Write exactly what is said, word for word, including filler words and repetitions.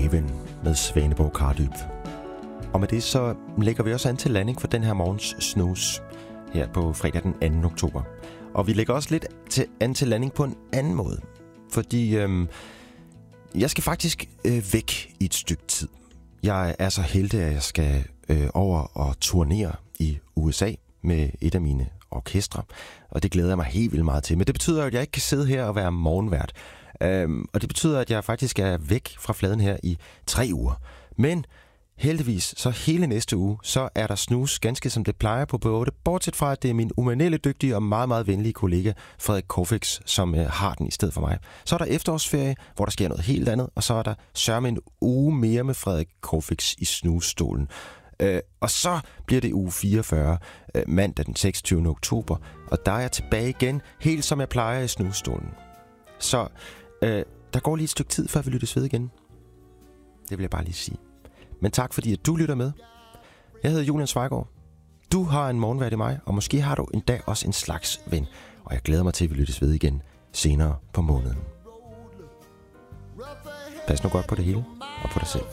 Raven med Svaneborg Kardyb. Og med det så lægger vi også an til landing for den her morgens snooze her på fredag den anden oktober. Og vi lægger også lidt til, an til landing på en anden måde. Fordi øhm, jeg skal faktisk øh, væk i et stykke tid. Jeg er så heldig, at jeg skal øh, over og turnere i U S A med et af mine orkestre. Og det glæder jeg mig helt vildt meget til. Men det betyder, at jeg ikke kan sidde her og være morgenvært. Øhm, og det betyder, at jeg faktisk er væk fra fladen her i tre uger. Men heldigvis, så hele næste uge, så er der snus ganske som det plejer på B otte. Bortset fra, at det er min umanerligt dygtige og meget, meget venlige kollega Frederik Kofix, som øh, har den i stedet for mig. Så er der efterårsferie, hvor der sker noget helt andet. Og så er der sørme en uge mere med Frederik Kofix i snusstolen. Øh, og så bliver det uge fireogfyrre, øh, mandag den seksogtyvende oktober. Og der er jeg tilbage igen, helt som jeg plejer i snusstolen. Så øh, der går lige et stykke tid, før vi lyttes ved igen. Det vil jeg bare lige sige. Men tak fordi, at du lytter med. Jeg hedder Julian Svejgaard. Du har en morgenvært i mig, og måske har du endda også en slags ven. Og jeg glæder mig til, at vi lyttes ved igen senere på måneden. Pas nu godt på det hele, og på dig selv.